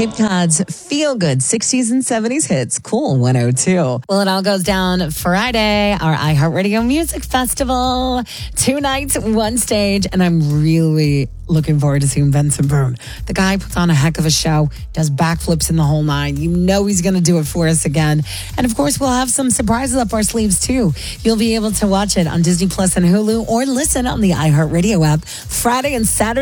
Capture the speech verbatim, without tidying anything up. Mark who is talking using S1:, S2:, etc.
S1: Cape Cod's feel good sixties and seventies hits. Cool one oh two. Well, it all goes down Friday, our iHeartRadio Music Festival. Two nights, one stage, and I'm really looking forward to seeing Benson Boone. The guy puts on a heck of a show, does backflips in the whole nine. You know he's going to do it for us again. And of course, we'll have some surprises up our sleeves too. You'll be able to watch it on Disney Plus and Hulu or listen on the iHeartRadio app Friday and Saturday.